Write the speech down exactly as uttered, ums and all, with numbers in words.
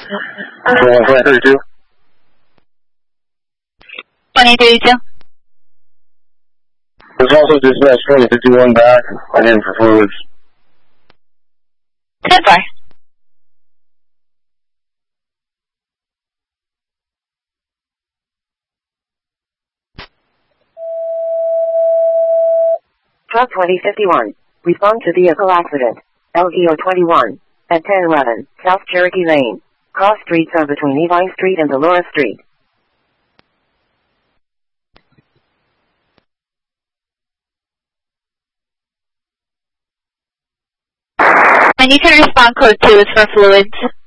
twenty thirty-two. twenty thirty-two. There's also dispatch twenty fifty-one back, and in for fluids. ten four. Truck twenty fifty-one. Respond to vehicle accident. L E O twenty-one. At ten eleven, South Cherokee Lane. Cross streets are between Levi Street and Delora Street. And you can respond code two is for fluids.